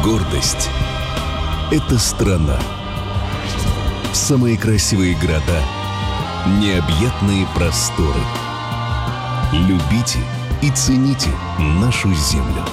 Гордость — это страна. Самые красивые города, необъятные просторы. Любите и цените нашу землю.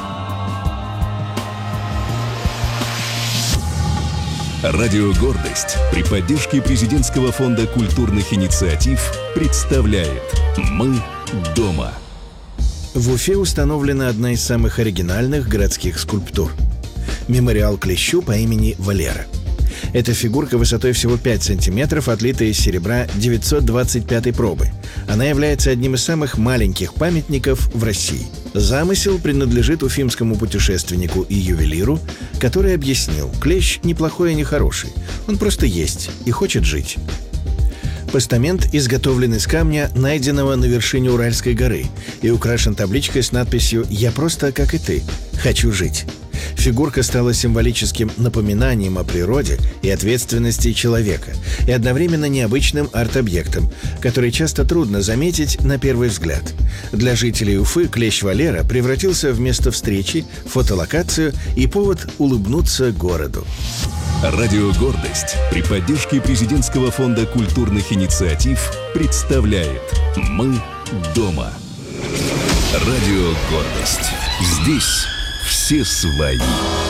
Радио «Гордость» при поддержке Президентского фонда культурных инициатив представляет «Мы дома». В Уфе установлена одна из самых оригинальных городских скульптур – мемориал Клещу по имени Валера. Эта фигурка высотой всего 5 сантиметров, отлитая из серебра 925 пробы. Она является одним из самых маленьких памятников в России. Замысел принадлежит уфимскому путешественнику и ювелиру, который объяснил: клещ неплохой и не хороший, он просто есть и хочет жить. Постамент изготовлен из камня, найденного на вершине Уральской горы, и украшен табличкой с надписью «Я просто, как и ты, хочу жить». Фигурка стала символическим напоминанием о природе и ответственности человека и одновременно необычным арт-объектом, который часто трудно заметить на первый взгляд. Для жителей Уфы клещ Валера превратился в место встречи, фотолокацию и повод улыбнуться городу. Радио «Гордость» при поддержке Президентского фонда культурных инициатив представляет «Мы дома». Радио «Гордость». Здесь все свои.